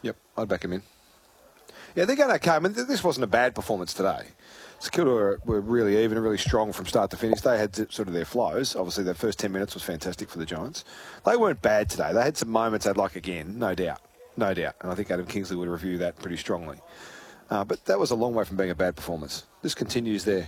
Yep, I'd back him in. Yeah, they're going okay. I mean, this wasn't a bad performance today. St Kilda were really even and really strong from start to finish. They had sort of their flows. Obviously, their first 10 minutes was fantastic for the Giants. They weren't bad today. They had some moments they'd like again, no doubt. No doubt. And I think Adam Kingsley would review that pretty strongly. But that was a long way from being a bad performance. This continues their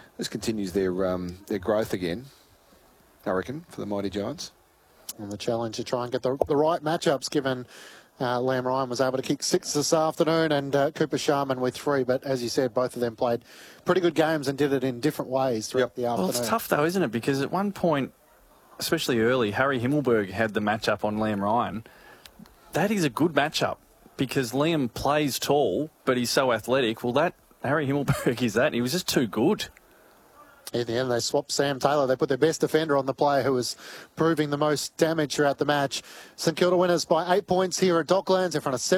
growth again, I reckon, for the mighty Giants. And the challenge to try and get the right matchups, given Liam Ryan was able to kick 6 this afternoon and Cooper Sharman with 3. But as you said, both of them played pretty good games and did it in different ways throughout the afternoon. Well, it's tough though, isn't it? Because at one point, especially early, Harry Himmelberg had the matchup on Liam Ryan. That is a good matchup because Liam plays tall, but he's so athletic. Well, that Harry Himmelberg is that. And he was just too good. In the end, they swapped Sam Taylor. They put their best defender on the player who was proving the most damage throughout the match. St Kilda winners by 8 points here at Docklands in front of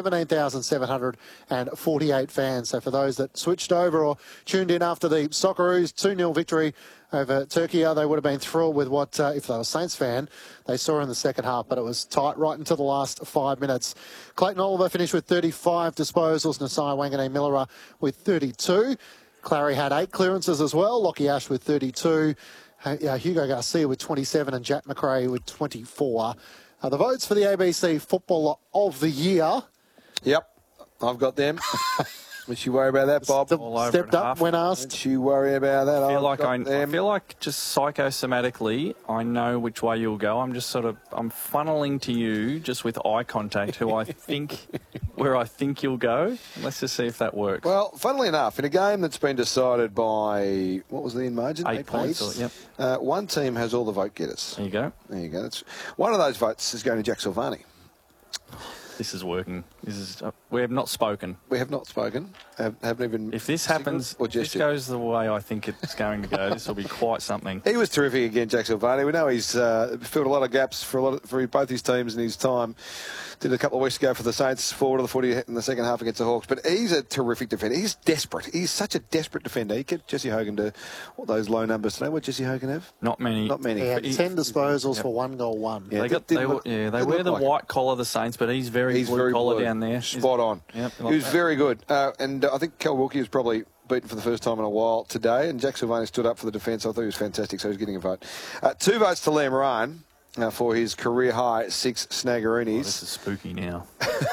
17,748 fans. So for those that switched over or tuned in after the Socceroos 2-0 victory over Turkey, they would have been thrilled with what, if they were a Saints fan, they saw in the second half. But it was tight right until the last 5 minutes. Clayton Oliver finished with 35 disposals. Nasai Wanganeen-Millera with 32. Clary had 8 clearances as well. Lockie Ash with 32. Hugo Garcia with 27 and Jack McRae with 24. The votes for the ABC Footballer of the Year. Yep, I've got them. Don't you worry about that, Bob. Stepped up when asked. Don't you worry about that. I feel like just psychosomatically, I know which way you'll go. I'm funneling to you just with eye contact where I think you'll go. Let's just see if that works. Well, funnily enough, in a game that's been decided by, what was the end margin? 8 points. Yep. One team has all the vote getters. There you go. There you go. One of those votes is going to Jack Silvani. This is working. We have not spoken. We have not spoken. Haven't even. If this happens, if this goes the way I think it's going to go, this will be quite something. He was terrific again, Jack Silvani. We know he's filled a lot of gaps for both his teams in his time. Did a couple of weeks ago for the Saints, forward of the footy in the second half against the Hawks. But he's a terrific defender. He's desperate. He's such a desperate defender. He kept Jesse Hogan to those low numbers today. What did Jesse Hogan have? Not many. Not many. He had 10 disposals for 1 goal, 1. Yeah, they wear the white collar, the Saints, but he's very blue collar down there. Spot on. Yep, he was very good. And I think Cal Wilkie was probably beaten for the first time in a while today. And Jack Silvani stood up for the defence. I thought he was fantastic, so he's getting a vote. 2 votes to Liam Ryan. For his career-high 6 snaggeroonies. Oh, this is spooky now.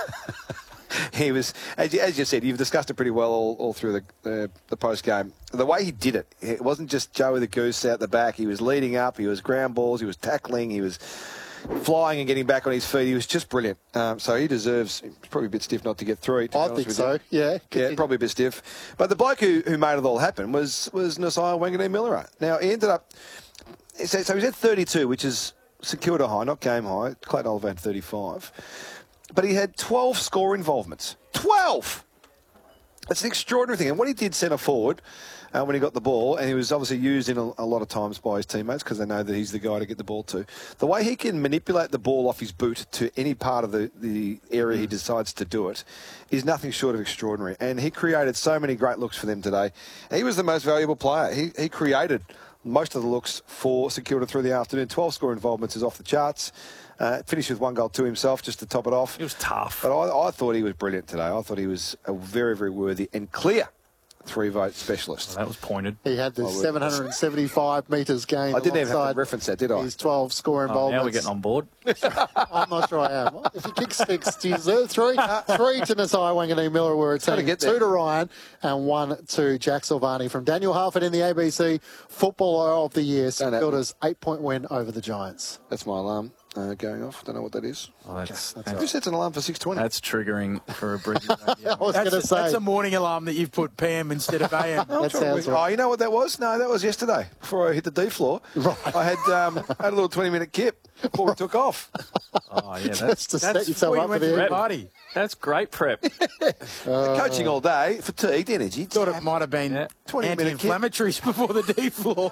He was, as you said, you've discussed it pretty well all through the post-game. The way he did it wasn't just Joey the Goose out the back. He was leading up, he was ground balls, he was tackling, he was flying and getting back on his feet. He was just brilliant. So he deserves, probably a bit stiff not to get through. I think so, yeah. Yeah, probably a bit stiff. But the bloke who made it all happen was Nasai Wanganeen-Millera. Now, he ended up, so he's at 32, which is St Kilda high, not game high. Clayton Oliver had 35. But he had 12 score involvements. 12! That's an extraordinary thing. And what he did centre forward when he got the ball, and he was obviously used in a lot of times by his teammates because they know that he's the guy to get the ball to. The way he can manipulate the ball off his boot to any part of the area he decides to do it is nothing short of extraordinary. And he created so many great looks for them today. He was the most valuable player. He created most of the looks for St Kilda through the afternoon. 12 score involvements is off the charts. Finished with 1 goal to himself just to top it off. It was tough. But I thought he was brilliant today. I thought he was a very, very worthy and clear 3-vote specialist. Well, that was pointed. He had the 775 metres gained. I didn't even have to reference that, did I? His 12 score involvements. Now we're getting on board. I'm not sure I am. If you kick 6, do you deserve 3? 3 to Nasai Wanganeen-Millera were attending. 2 to Ryan and 1 to Jack Silvani. From Daniel Harford in the ABC Footballer of the Year. St Kilda's 8-point win over the Giants. That's my alarm. Going off. Don't know what that is. Oh, who sets an alarm for 6:20? That's triggering for a Brisbane. I was going to say. That's a morning alarm that you've put PM instead of AM. That sounds right. Oh, you know what that was? No, that was yesterday before I hit the D floor. Right. I had a little 20-minute kip before we took off. Oh, yeah. Just to set yourself up for the party. That's great prep. Coaching all day, fatigued, energy. Thought it might have been 20-minute kip. anti-inflammatories before the D floor.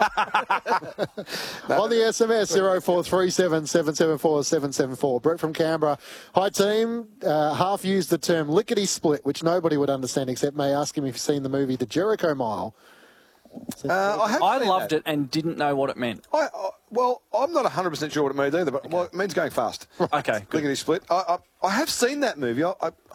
On the SMS, 0437 774 774. Brett from Canberra. Hi, team. Half used the term lickety-split, which nobody would understand except me. Ask him if you've seen the movie The Jericho Mile. I loved it and didn't know what it meant. Well, I'm not 100% sure what it means either, but it means going fast. Okay, good. Lickety-split. I have seen that movie.